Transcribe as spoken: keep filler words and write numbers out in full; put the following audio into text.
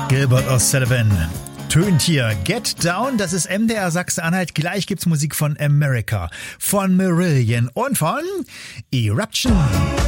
Gilbert O'Sullivan tönt hier. Get Down, das ist M D R Sachsen-Anhalt. Gleich gibt's Musik von America, von Marillion und von Eruption.